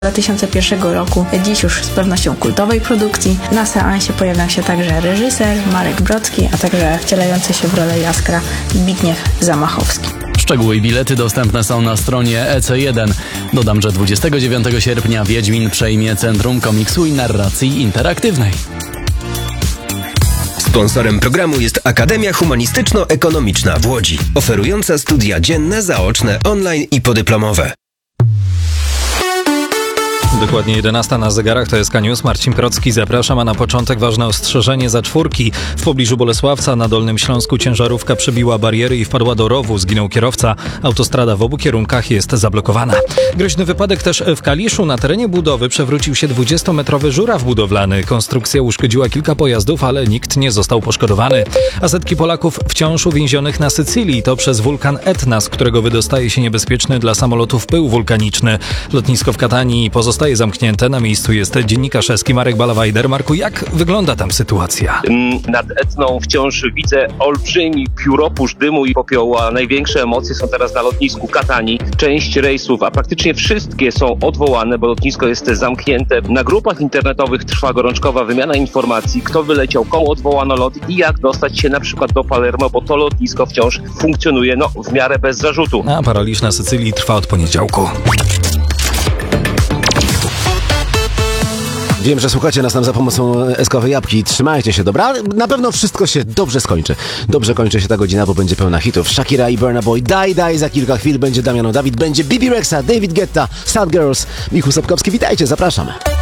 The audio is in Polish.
2001 roku, dziś już z pewnością kultowej produkcji. Na seansie pojawią się także reżyser Marek Brocki, a także wcielający się w rolę Jaskra Zbigniew Zamachowski. Szczegóły i bilety dostępne są na stronie EC1. Dodam, że 29 sierpnia Wiedźmin przejmie Centrum Komiksu i Narracji Interaktywnej. Sponsorem programu jest Akademia Humanistyczno-Ekonomiczna w Łodzi, oferująca studia dzienne, zaoczne, online i podyplomowe. Dokładnie 11 na zegarach, to jest K-News. Marcin Procki, zapraszam, a na początek ważne ostrzeżenie za czwórki. W pobliżu Bolesławca na Dolnym Śląsku ciężarówka przebiła bariery i wpadła do rowu. Zginął kierowca. Autostrada w obu kierunkach jest zablokowana. Groźny wypadek też w Kaliszu. Na terenie budowy przewrócił się 20-metrowy żuraw budowlany. Konstrukcja uszkodziła kilka pojazdów, ale nikt nie został poszkodowany. A setki Polaków wciąż uwięzionych na Sycylii. To przez wulkan Etna, z którego wydostaje się niebezpieczny dla samolotów pył wulkaniczny. Lotnisko w Katanii pozostaje zamknięte. Na miejscu jest dziennikarz eski Marek Balawajder. Marku, jak wygląda tam sytuacja? Nad Etną wciąż widzę olbrzymi pióropusz dymu i popiołu, a największe emocje są teraz na lotnisku Katanii. Część rejsów, a praktycznie wszystkie są odwołane, bo lotnisko jest zamknięte. Na grupach internetowych trwa gorączkowa wymiana informacji, kto wyleciał, komu odwołano lot i jak dostać się na przykład do Palermo, bo to lotnisko wciąż funkcjonuje w miarę bez zarzutu. A paraliż na Sycylii trwa od poniedziałku. Wiem, że słuchacie nas tam za pomocą eskowej jabłki. Trzymajcie się, dobra? Na pewno wszystko się dobrze skończy. Dobrze kończy się ta godzina, bo będzie pełna hitów. Shakira i Burna Boy, Die. Za kilka chwil będzie Damiano Dawid, będzie Bibi Rexa, David Guetta, Sad Girls, Michu Sapkowski. Witajcie, zapraszam.